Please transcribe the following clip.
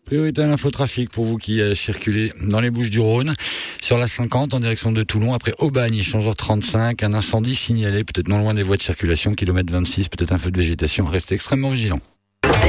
Priorité à l'infotrafic pour vous qui circulez dans les Bouches-du-Rhône. Sur la 50 en direction de Toulon, après Aubagne, échangeur 35, un incendie signalé, peut-être non loin des voies de circulation, kilomètre 26, peut-être un feu de végétation. Restez extrêmement vigilants.